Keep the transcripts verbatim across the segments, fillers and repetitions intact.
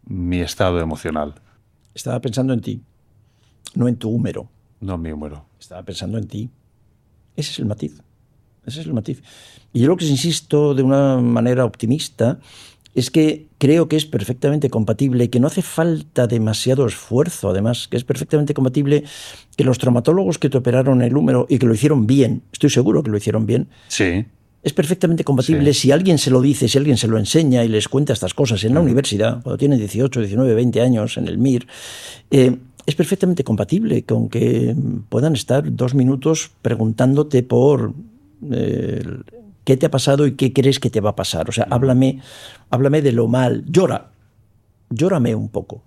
mi estado emocional. Estaba pensando en ti, no en tu húmero. No en mi húmero. Estaba pensando en ti. Ese es el matiz. Ese es el matiz. Y yo lo que insisto de una manera optimista es que creo que es perfectamente compatible, que no hace falta demasiado esfuerzo, además, que es perfectamente compatible que los traumatólogos que te operaron el húmero y que lo hicieron bien, estoy seguro que lo hicieron bien, sí. Es perfectamente compatible sí. Si alguien se lo dice, si alguien se lo enseña y les cuenta estas cosas en la uh-huh. universidad, cuando tienen dieciocho, diecinueve, veinte años, en el M I R, eh, es perfectamente compatible con que puedan estar dos minutos preguntándote por eh, qué te ha pasado y qué crees que te va a pasar. O sea, uh-huh. háblame, háblame de lo mal. Llora. Llórame un poco.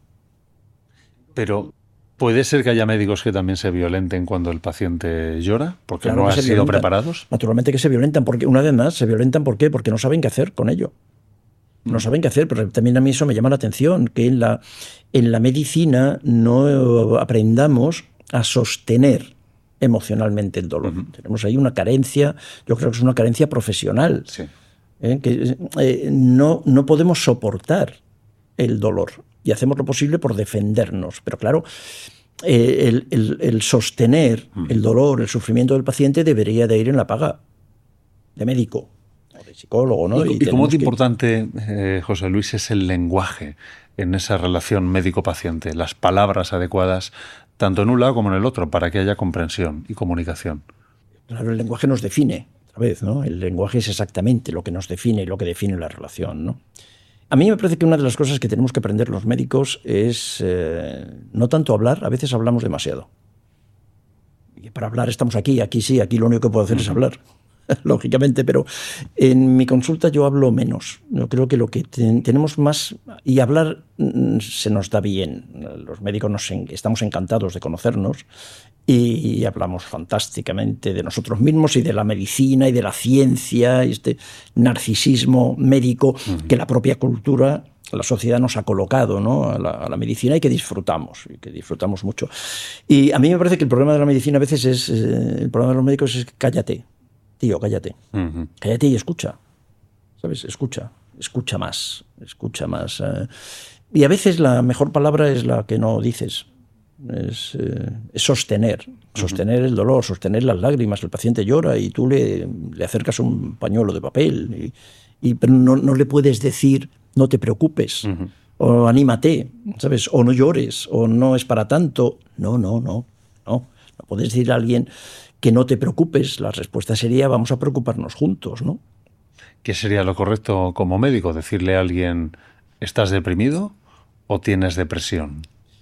Pero ¿puede ser que haya médicos que también se violenten cuando el paciente llora? ¿Porque claro no que han sido violentan. preparados? Naturalmente que se violentan, porque una vez más, se violentan ¿por qué? Porque no saben qué hacer con ello. No saben qué hacer, pero también a mí eso me llama la atención, que en la, en la medicina no aprendamos a sostener emocionalmente el dolor. Uh-huh. Tenemos ahí una carencia, yo creo que es una carencia profesional. Sí. ¿eh? Que eh, no, no podemos soportar el dolor y hacemos lo posible por defendernos. Pero claro, eh, el, el, el sostener uh-huh. el dolor, el sufrimiento del paciente debería de ir en la paga de médico. De psicólogo, ¿no? ¿Y, y, y cómo de que... importante, eh, José Luis, es el lenguaje en esa relación médico-paciente? Las palabras adecuadas, tanto en un lado como en el otro, para que haya comprensión y comunicación. Claro, el lenguaje nos define, otra vez, ¿no? El lenguaje es exactamente lo que nos define y lo que define la relación, ¿no? A mí me parece que una de las cosas que tenemos que aprender los médicos es eh, no tanto hablar, a veces hablamos demasiado. Y para hablar estamos aquí, aquí sí, aquí lo único que puedo hacer uh-huh. es hablar. Lógicamente, pero en mi consulta yo hablo menos. Yo creo que lo que ten, tenemos más... Y hablar se nos da bien. Los médicos nos en, estamos encantados de conocernos y, y hablamos fantásticamente de nosotros mismos y de la medicina y de la ciencia y este narcisismo médico uh-huh. que la propia cultura, la sociedad nos ha colocado, ¿no? a, la, a la medicina y que disfrutamos, y que disfrutamos mucho. Y a mí me parece que el problema de la medicina a veces es... Eh, el problema de los médicos es cállate. Tío, cállate. Uh-huh. Cállate y escucha. ¿Sabes? Escucha. Escucha más. Escucha más. Eh. Y a veces la mejor palabra es la que no dices. Es, eh, es sostener. Sostener uh-huh. el dolor, sostener las lágrimas. El paciente llora y tú le, le acercas un pañuelo de papel. Y, y, pero no, no le puedes decir, no te preocupes. Uh-huh. O anímate. ¿Sabes? O no llores. O no es para tanto. No, no, no. No. No puedes decir a alguien... que no te preocupes, la respuesta sería vamos a preocuparnos juntos, ¿no? ¿Qué sería lo correcto como médico? ¿Decirle a alguien estás deprimido o tienes depresión?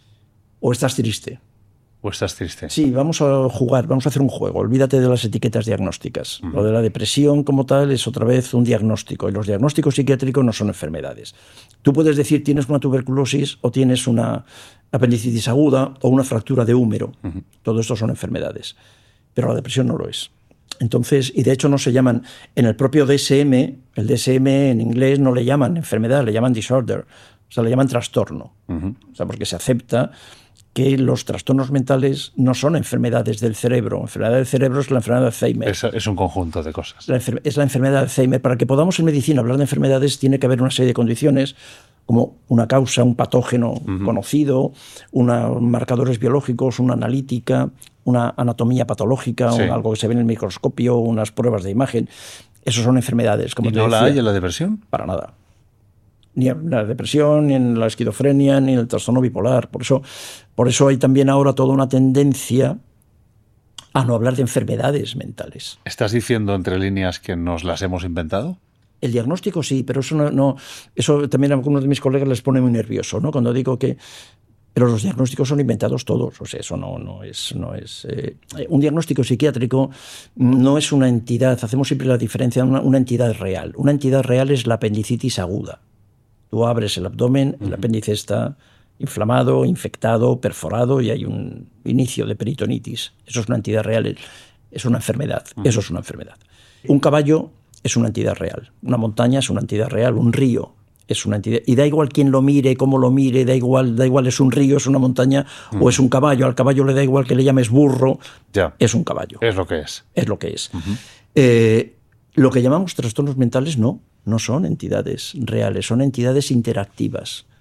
O estás triste. ¿O estás triste? Sí, vamos a jugar, vamos a hacer un juego. Olvídate de las etiquetas diagnósticas. Uh-huh. Lo de la depresión como tal es otra vez un diagnóstico y los diagnósticos psiquiátricos no son enfermedades. Tú puedes decir tienes una tuberculosis o tienes una apendicitis aguda o una fractura de húmero. Uh-huh. Todo esto son enfermedades. Pero la depresión no lo es. Entonces, y de hecho no se llaman, en el propio D S M, el D S M en inglés no le llaman enfermedad, le llaman disorder, o sea, le llaman trastorno. Uh-huh. O sea, porque se acepta que los trastornos mentales no son enfermedades del cerebro. Enfermedad del cerebro es la enfermedad de Alzheimer. Es, es un conjunto de cosas. La enfer- es la enfermedad de Alzheimer. Para que podamos en medicina hablar de enfermedades tiene que haber una serie de condiciones como una causa, un patógeno uh-huh. conocido, unos marcadores biológicos, una analítica, una anatomía patológica, sí. un, algo que se ve en el microscopio, unas pruebas de imagen. Eso son enfermedades. Como ¿Y te no decía, la hay en la depresión? Para nada. Ni en la depresión, ni en la esquizofrenia, ni en el trastorno bipolar. Por eso, por eso hay también ahora toda una tendencia a no hablar de enfermedades mentales. ¿Estás diciendo entre líneas que nos las hemos inventado? El diagnóstico sí, pero eso no, no, eso también a algunos de mis colegas les pone muy nervioso, ¿no? Cuando digo que, pero los diagnósticos son inventados todos, o sea, eso no, no es, no es eh, un diagnóstico psiquiátrico no es una entidad. Hacemos siempre la diferencia, una, una entidad real. Una entidad real es la apendicitis aguda. Tú abres el abdomen, el apéndice está inflamado, infectado, perforado y hay un inicio de peritonitis. Eso es una entidad real, es una enfermedad. Eso es una enfermedad. Un caballo es una entidad real. Una montaña es una entidad real. Un río es una entidad. Y da igual quién lo mire, cómo lo mire, da igual, da igual es un río, es una montaña uh-huh. o es un caballo. Al caballo le da igual que le llames burro. Ya. Es un caballo. Es lo que es. Es lo que es. Uh-huh. Eh, lo que llamamos trastornos mentales no, no son entidades reales, son entidades interactivas.